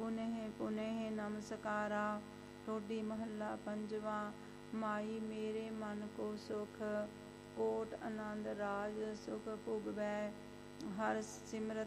ਪੁਨਹ ਪੁਨਹ ਨਮਸਕਾਰਾ। ਠੋਡੀ ਮਹੱਲਾ ਪੰਜਵਾਂ। ਮਾਈ ਮੇਰੇ ਮਨ ਕੋ ਸੁਖ, ਕੋਟ ਆਨੰਦ ਰਾਜ ਸੁਖ ਭੁਗਵੈ। ਹਰ ਸਿਮਰਤ